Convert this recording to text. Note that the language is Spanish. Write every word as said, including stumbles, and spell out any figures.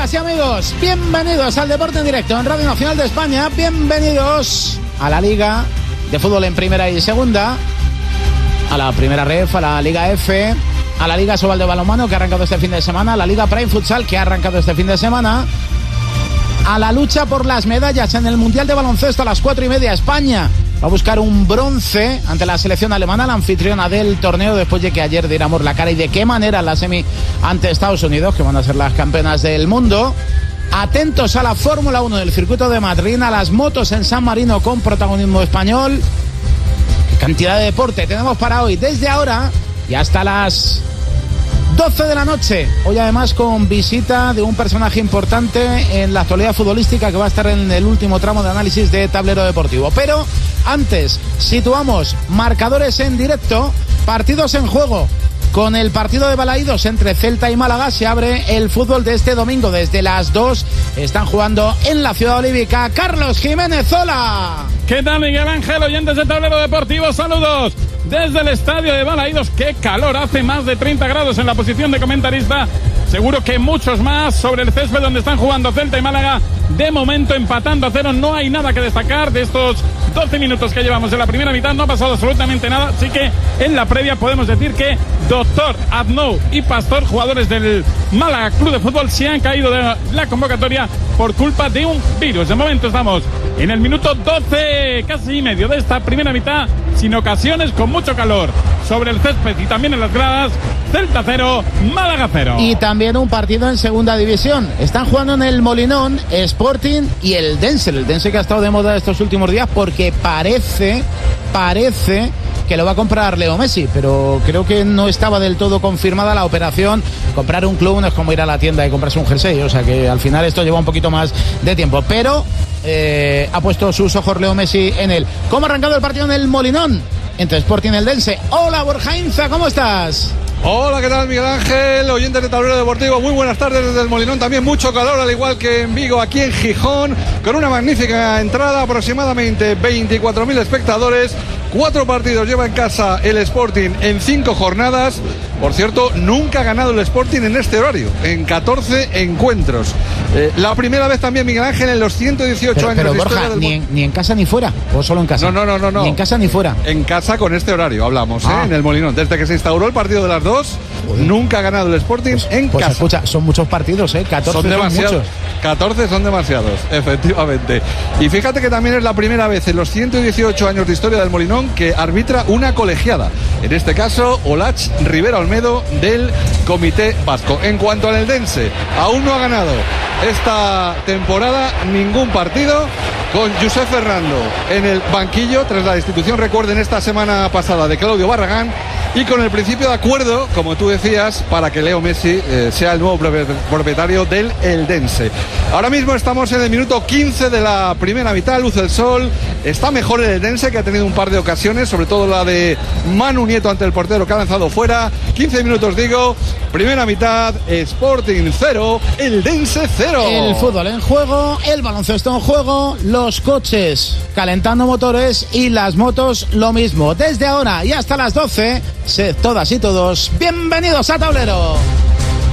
Amigas y amigos, bienvenidos al Deporte en Directo en Radio Nacional de España. Bienvenidos a la Liga de Fútbol en Primera y Segunda, a la Primera Ref, a la Liga F, a la Liga Sobal de Balonmano, que ha arrancado este fin de semana, a la Liga Prime Futsal, que ha arrancado este fin de semana, a la lucha por las medallas en el Mundial de Baloncesto a las cuatro y media. España va a buscar un bronce ante la selección alemana, la anfitriona del torneo, después de que ayer diéramos la cara y de qué manera la semi ante Estados Unidos, que van a ser las campeonas del mundo. Atentos a la Fórmula uno del circuito de Madrid, a las motos en San Marino con protagonismo español. ¿Qué cantidad de deporte tenemos para hoy? Desde ahora y hasta las doce de la noche. Hoy además con visita de un personaje importante en la actualidad futbolística que va a estar en el último tramo de análisis de Tablero Deportivo. Pero antes situamos marcadores en directo, partidos en juego. Con el partido de Balaídos entre Celta y Málaga se abre el fútbol de este domingo. Desde las dos están jugando en la ciudad olívica. Carlos Jiménez, hola. ¿Qué tal, Miguel Ángel? Oyentes de Tablero Deportivo, saludos desde el estadio de Balaídos. Qué calor, hace más de treinta grados en la posición de comentarista. Seguro que muchos más sobre el césped donde están jugando Celta y Málaga. De momento empatando a cero, no hay nada que destacar de estos doce minutos que llevamos en la primera mitad. No ha pasado absolutamente nada, así que en la previa podemos decir que Doctor, Aznou y Pastor, jugadores del Málaga Club de Fútbol, se han caído de la convocatoria por culpa de un virus. De momento estamos en el minuto doce, casi y medio de esta primera mitad, sin ocasiones, con mucho calor sobre el césped y también en las gradas. Celta cero, Málaga cero. Y también un partido en segunda división. Están jugando en el Molinón Sporting y el Dense. El Dense que ha estado de moda estos últimos días porque parece, parece que lo va a comprar Leo Messi, pero creo que no estaba del todo confirmada la operación. Comprar un club no es como ir a la tienda y comprarse un jersey, o sea que al final esto lleva un poquito más de tiempo, pero eh, ha puesto sus ojos Leo Messi en él. ¿Cómo ha arrancado el partido en el Molinón entre Sporting y el Dense? Hola, Borja Inza, ¿cómo estás? Hola, ¿qué tal, Miguel Ángel? Oyentes de Tablero Deportivo, muy buenas tardes desde el Molinón. También mucho calor, al igual que en Vigo, aquí en Gijón, con una magnífica entrada, aproximadamente veinticuatro mil espectadores. Cuatro partidos lleva en casa el Sporting en cinco jornadas. Por cierto, nunca ha ganado el Sporting en este horario, en catorce encuentros. Eh, la primera vez también, Miguel Ángel, en los ciento dieciocho pero, años pero, de Borja, historia del... ni, en, ni en casa ni fuera, o solo en casa. No, no, no, no. Ni en casa ni fuera. En casa con este horario hablamos, ah. ¿eh? En el Molinón. Desde que se instauró el partido de las dos, Joder. nunca ha ganado el Sporting pues, en pues casa. Escucha, son muchos partidos, ¿eh? catorce son demasiados. Son muchos. catorce son demasiados, efectivamente. Y fíjate que también es la primera vez en los ciento dieciocho años de historia del Molinón que arbitra una colegiada. En este caso, Olach Rivera Olmedo del Comité Vasco. En cuanto al Eldense, aún no ha ganado esta temporada ningún partido, con Josep Ferrando en el banquillo tras la destitución, recuerden, esta semana pasada de Claudio Barragán, y con el principio de acuerdo, como tú decías, para que Leo Messi eh, sea el nuevo propietario del Eldense. Ahora mismo estamos en el minuto quince de la primera mitad, luce el sol, está mejor el Eldense, que ha tenido un par de ocasiones, sobre todo la de Manu Nieto ante el portero, que ha lanzado fuera. quince minutos, digo, primera mitad, Sporting cero, Eldense cero. El fútbol en juego, el baloncesto en juego, los coches calentando motores y las motos lo mismo. Desde ahora y hasta las doce, sed todas y todos bienvenidos a Tablero.